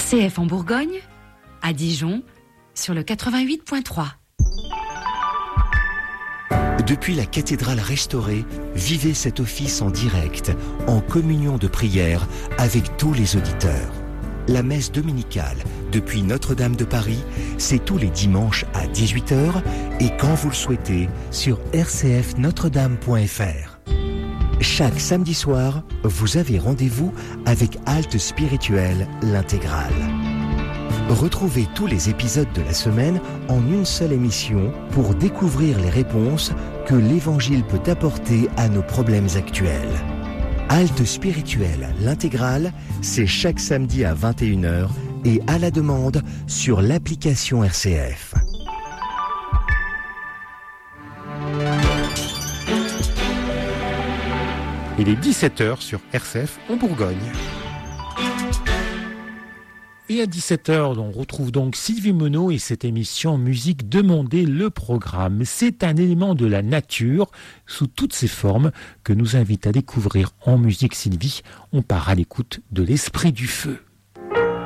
RCF en Bourgogne, à Dijon, sur le 88.3. Depuis la cathédrale restaurée, vivez cet office en direct, en communion de prière avec tous les auditeurs. La messe dominicale depuis Notre-Dame de Paris, c'est tous les dimanches à 18h et quand vous le souhaitez sur rcfnotredame.fr. Chaque samedi soir, vous avez rendez-vous avec Halte Spirituelle, l'intégrale. Retrouvez tous les épisodes de la semaine en une seule émission pour découvrir les réponses que l'Évangile peut apporter à nos problèmes actuels. Halte Spirituelle, l'intégrale, c'est chaque samedi à 21h et à la demande sur l'application RCF. Il est 17h sur RCF en Bourgogne. Et à 17h, on retrouve donc Sylvie Monod et cette émission Musique Demandée, le programme. C'est un élément de la nature, sous toutes ses formes, que nous invite à découvrir en musique Sylvie. On part à l'écoute de l'Esprit du Feu.